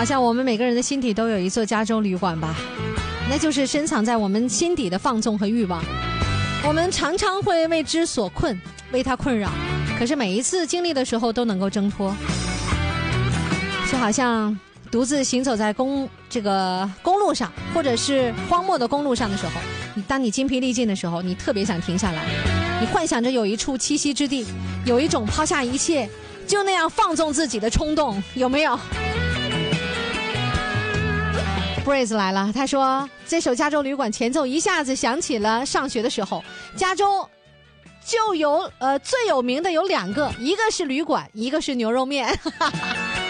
好像我们每个人的心底都有一座加州旅馆吧，那就是深藏在我们心底的放纵和欲望。我们常常会为之所困，为它困扰，可是每一次经历的时候都能够挣脱。就好像独自行走在公路上，或者是荒漠的公路上的时候，当你精疲力尽的时候，你特别想停下来，你幻想着有一处栖息之地，有一种抛下一切就那样放纵自己的冲动，有没有？ Brace 来了，他说这首加州旅馆前奏一下子想起了上学的时候，加州就有最有名的有2个，一个是旅馆，一个是牛肉面。